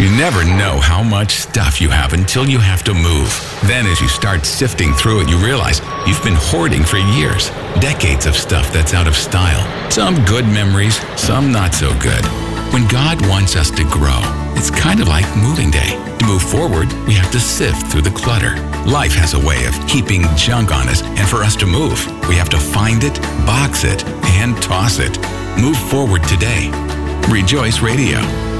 You never know how much stuff you have until you have to move. Then as you start sifting through it, you realize you've been hoarding for years. Decades of stuff that's out of style. Some good memories, some not so good. When God wants us to grow, it's kind of like moving day. To move forward, we have to sift through the clutter. Life has a way of heaping junk on us, and for us to move, we have to find it, box it, and toss it. Move forward today. Rejoice Radio.